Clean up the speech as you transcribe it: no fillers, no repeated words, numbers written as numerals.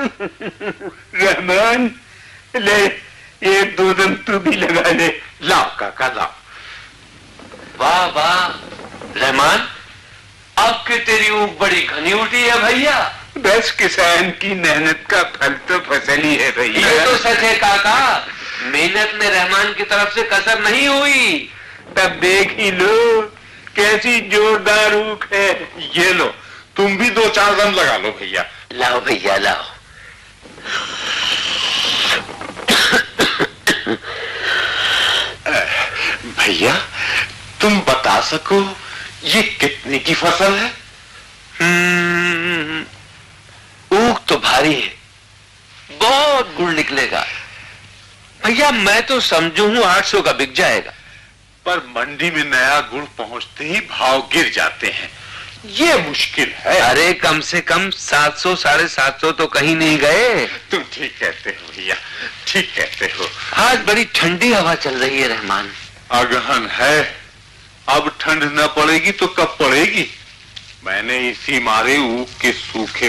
रहमान, ले ये 2 दम तू भी लगा ले। लाओ काका लाओ। वाह वाह रहमान, अब के तेरी ऊँख बड़ी घनी उठी है भैया। बस किसान की मेहनत का फल तो फसल ही है भैया। ये तो सच है काका, मेहनत में रहमान की तरफ से कसर नहीं हुई। तब देख ही लो कैसी जोरदार ऊख है। ये लो, तुम भी 2-4 दम लगा लो भैया। लाओ भैया लाओ। भैया तुम बता सको ये कितने की फसल है? ऊख तो भारी है, बहुत गुड़ निकलेगा भैया। मैं तो समझू हूं 800 का बिक जाएगा। पर मंडी में नया गुड़ पहुंचते ही भाव गिर जाते हैं, ये मुश्किल है। अरे कम से कम 700 750 तो कहीं नहीं गए। तुम ठीक कहते हो भैया, ठीक कहते हो। आज बड़ी ठंडी हवा चल रही है रहमान। अगहन है, अब ठंड न पड़ेगी तो कब पड़ेगी। मैंने इसी मारे ऊख के सूखे